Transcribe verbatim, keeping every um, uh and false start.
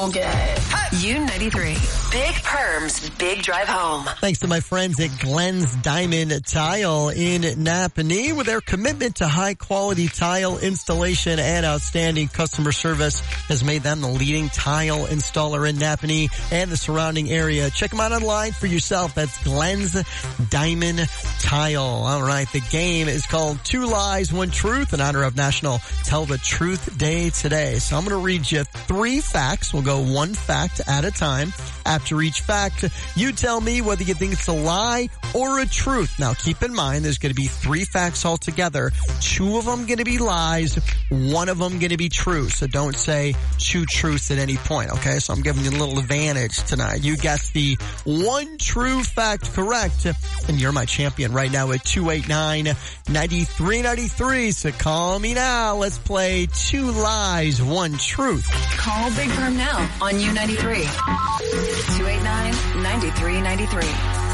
feel good. U ninety-three. Big Perms, Big Drive Home. Thanks to my friends at Glenn's Diamond Tile in Napanee. With their commitment to high-quality tile installation and outstanding customer service has made them the leading tile installer in Napanee and the surrounding area. Check them out online for yourself. That's Glenn's Diamond Tile. All right, the game is called Two Lies, One Truth in honor of National Tell the Truth Day today. So I'm going to read you three facts. We'll go one fact at a time. After each fact, you tell me whether you think it's a lie or a truth. Now, keep in mind, there's going to be three facts altogether. Two of them going to be lies. One of them going to be true. So don't say two truths at any point, okay? So I'm giving you a little advantage tonight. You guessed the one true fact correct, and you're my champion right now at two eight nine, nine three nine three. So call me now. Let's play Two Lies, One Truth. Call Big Perm now on U ninety-three. two eight nine, nine three nine three.